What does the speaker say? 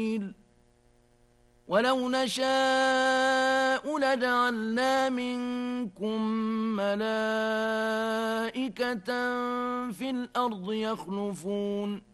ولو نشاء لجعلنا منكم ملائكة في الأرض يخلفون